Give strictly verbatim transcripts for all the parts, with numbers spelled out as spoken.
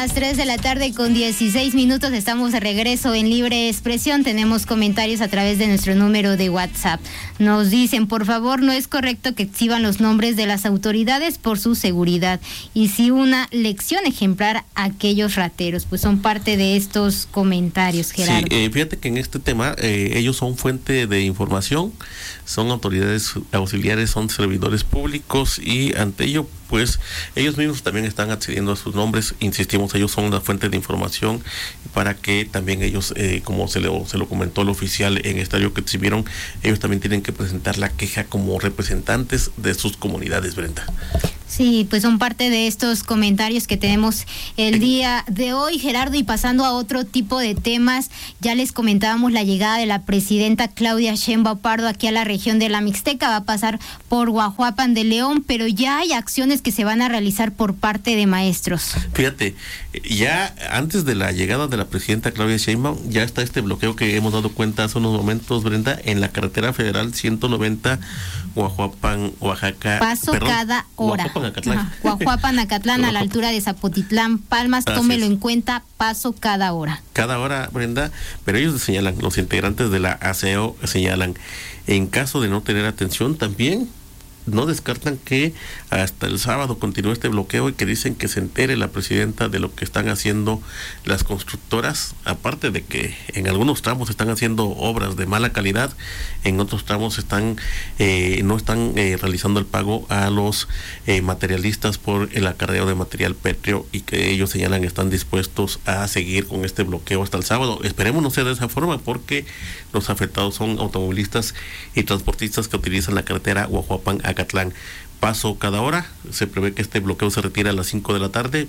las tres de la tarde con dieciséis minutos. Estamos de regreso en Libre Expresión. Tenemos comentarios a través de nuestro número de WhatsApp. Nos dicen, por favor, no es correcto que exhiban los nombres de las autoridades por su seguridad. Y sí una lección ejemplar a aquellos rateros. Pues son parte de estos comentarios, Gerardo. Sí, eh, fíjate que en este tema eh, ellos son fuente de información, son autoridades auxiliares, son servidores públicos y ante ello pues ellos mismos también están accediendo a sus nombres. Insistimos, ellos son una fuente de información para que también ellos, eh, como se lo, se lo comentó el oficial en estadio que exhibieron, ellos también tienen que presentar la queja como representantes de sus comunidades, Brenda. Sí, pues son parte de estos comentarios que tenemos el día de hoy, Gerardo, y pasando a otro tipo de temas, ya les comentábamos la llegada de la presidenta Claudia Sheinbaum Pardo aquí a la región de la Mixteca, va a pasar por Guajuapan de León, pero ya hay acciones que se van a realizar por parte de maestros. Fíjate, ya antes de la llegada de la presidenta Claudia Sheinbaum, ya está este bloqueo que hemos dado cuenta hace unos momentos, Brenda, en la carretera federal ciento noventa, Guajuapan, Oaxaca. Paso perdón, cada hora. Guajuapan, Acatlán. Guajuapan, Acatlán, a la altura de Zapotitlán, Palmas, Así tómelo es. en cuenta, paso cada hora. Cada hora, Brenda, pero ellos señalan, los integrantes de la A C E O señalan, en caso de no tener atención, también no descartan que hasta el sábado continúe este bloqueo y que dicen que se entere la presidenta de lo que están haciendo las constructoras, aparte de que en algunos tramos están haciendo obras de mala calidad, en otros tramos están eh, no están eh, realizando el pago a los eh, materialistas por el acarreo de material pétreo y que ellos señalan están dispuestos a seguir con este bloqueo hasta el sábado. Esperemos no sea de esa forma porque los afectados son automovilistas y transportistas que utilizan la carretera Guajuapan a Acatlán, paso cada hora. Se prevé que este bloqueo se retire a las cinco de la tarde,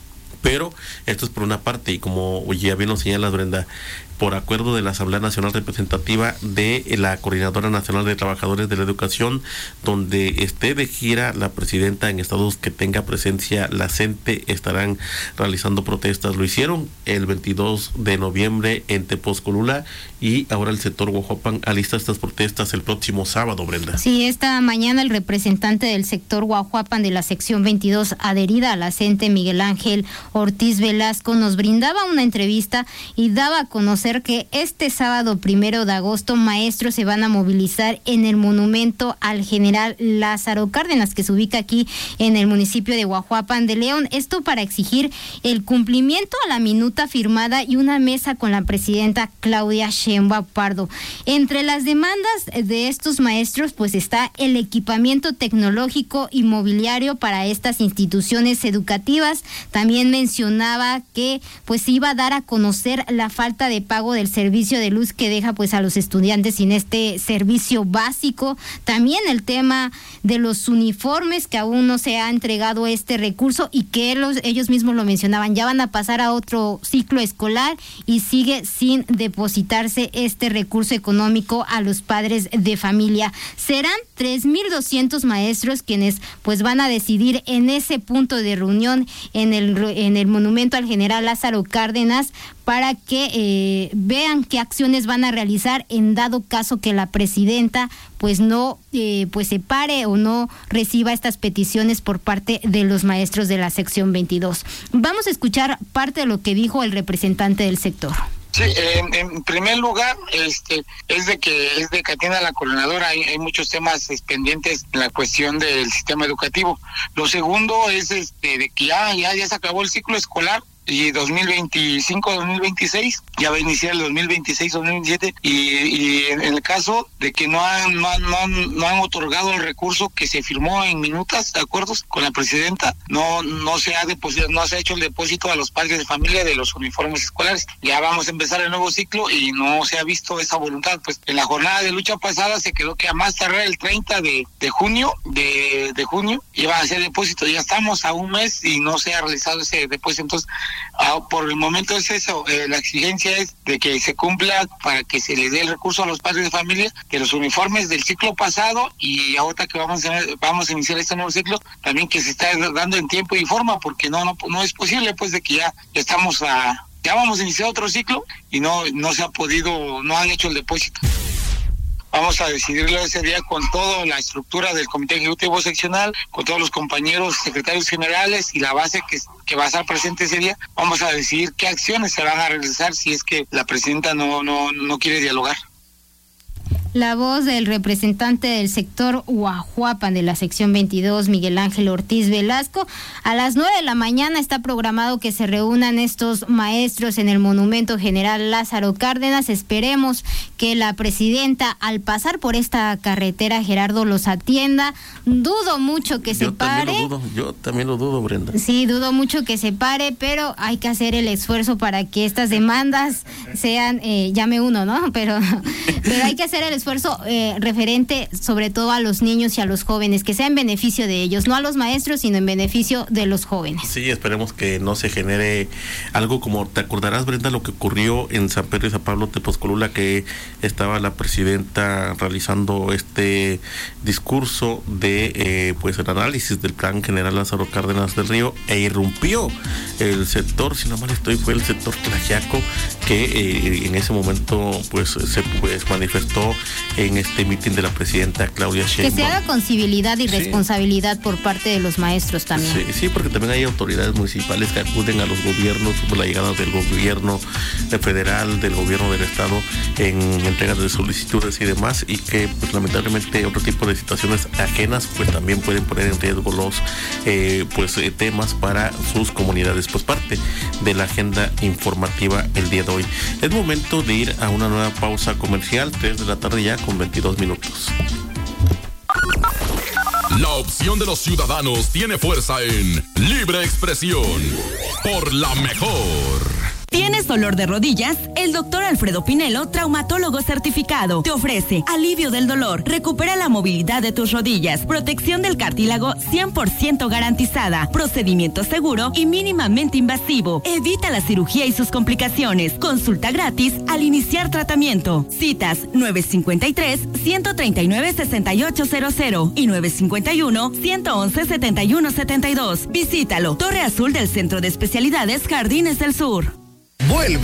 pero esto es por una parte, y como ya bien lo señala Brenda, por acuerdo de la Asamblea Nacional Representativa de la Coordinadora Nacional de Trabajadores de la Educación, donde esté de gira la presidenta en estados que tenga presencia la CENTE, estarán realizando protestas. Lo hicieron el veintidós de noviembre en Tepozcolula y ahora el sector Guajuapan alista estas protestas el próximo sábado, Brenda. Sí, esta mañana el representante del sector Guajuapan de la sección veintidós adherida a la CENTE, Miguel Ángel Ortiz Velasco, nos brindaba una entrevista y daba a conocer que este sábado primero de agosto maestros se van a movilizar en el monumento al general Lázaro Cárdenas, que se ubica aquí en el municipio de Guajuapan de León. Esto para exigir el cumplimiento a la minuta firmada y una mesa con la presidenta Claudia Sheinbaum Pardo. Entre las demandas de estos maestros pues está el equipamiento tecnológico y mobiliario para estas instituciones educativas. También mencionaba que pues se iba a dar a conocer la falta de pago del servicio de luz que deja pues a los estudiantes sin este servicio básico. También el tema de los uniformes, que aún no se ha entregado este recurso y que los, ellos mismos lo mencionaban, ya van a pasar a otro ciclo escolar y sigue sin depositarse este recurso económico a los padres de familia. Serán tres mil doscientos maestros quienes pues van a decidir en ese punto de reunión en el, en el monumento al general Lázaro Cárdenas para que eh, vean qué acciones van a realizar en dado caso que la presidenta pues no eh, pues se pare o no reciba estas peticiones por parte de los maestros de la sección veintidós. Vamos a escuchar parte de lo que dijo el representante del sector. Sí, en, en primer lugar, este, es de que es de que atienda a la coordinadora, hay, hay muchos temas pendientes en la cuestión del sistema educativo. Lo segundo es este de que ya, ya, ya se acabó el ciclo escolar. Y dos mil veinticinco, dos mil veintiséis, ya va a iniciar el dos mil veintiséis, dos mil veintisiete, y, y en el caso de que no han, no, han, no, han, no han otorgado el recurso que se firmó en minutas, de acuerdos con la presidenta, no no se ha depositado, no se ha hecho el depósito a los padres de familia de los uniformes escolares. Ya vamos a empezar el nuevo ciclo y no se ha visto esa voluntad. Pues en la jornada de lucha pasada se quedó que a más tardar el treinta de, de junio, de, de junio, iba a hacer depósito. Ya estamos a un mes y no se ha realizado ese depósito. Entonces, Ah, por el momento es eso, eh, la exigencia es de que se cumpla para que se les dé el recurso a los padres de familia de los uniformes del ciclo pasado y ahora que vamos a, vamos a iniciar este nuevo ciclo, también que se está dando en tiempo y forma, porque no no no es posible pues de que ya, ya estamos a, ya vamos a iniciar otro ciclo y no no se ha podido, no han hecho el depósito. vamos a decidirlo ese día con toda la estructura del Comité Ejecutivo Seccional, con todos los compañeros secretarios generales y la base que, que va a estar presente ese día. Vamos a decidir qué acciones se van a realizar si es que la presidenta no, no, no quiere dialogar. La voz del representante del sector Huajuapan de la sección veintidós, Miguel Ángel Ortiz Velasco. A las nueve de la mañana está programado que se reúnan estos maestros en el Monumento General Lázaro Cárdenas. Esperemos que la presidenta, al pasar por esta carretera, Gerardo, los atienda. Dudo mucho que se yo pare. También lo dudo, yo también lo dudo, Brenda. Sí, dudo mucho que se pare, pero hay que hacer el esfuerzo para que estas demandas sean, eh, llame uno, ¿no? Pero, pero hay que hacer el esfuerzo eh, referente sobre todo a los niños y a los jóvenes, que sea en beneficio de ellos, no a los maestros, sino en beneficio de los jóvenes. Sí, esperemos que no se genere algo como, te acordarás, Brenda, lo que ocurrió en San Pedro y San Pablo Tepozcolula, que estaba la presidenta realizando este discurso de eh, pues el análisis del plan general Lázaro Cárdenas del Río, e irrumpió el sector, si no mal estoy, fue el sector tlaxiaco, que eh, en ese momento pues se pues, manifestó en este mitin de la presidenta Claudia Sheinbaum. Que se haga con civilidad y sí. responsabilidad por parte de los maestros también. Sí, sí, porque también hay autoridades municipales que acuden a los gobiernos por la llegada del gobierno federal, del gobierno del estado, en entregas de solicitudes y demás, y que pues lamentablemente otro tipo de situaciones ajenas pues también pueden poner en riesgo los eh, pues eh, temas para sus comunidades. Pues parte de la agenda informativa el día de hoy. Es momento de ir a una nueva pausa comercial, tres de la tarde ya con veintidós minutos. La opción de los ciudadanos tiene fuerza en Libre Expresión por la mejor. ¿Tienes dolor de rodillas? El doctor Alfredo Pinelo, traumatólogo certificado, te ofrece alivio del dolor, recupera la movilidad de tus rodillas, protección del cartílago cien por ciento garantizada, procedimiento seguro y mínimamente invasivo, evita la cirugía y sus complicaciones, consulta gratis al iniciar tratamiento. Citas nueve cinco tres, uno tres nueve, seis ocho cero cero y nueve cinco uno, uno uno uno, siete uno siete dos. Visítalo, Torre Azul del Centro de Especialidades Jardines del Sur. Vuelve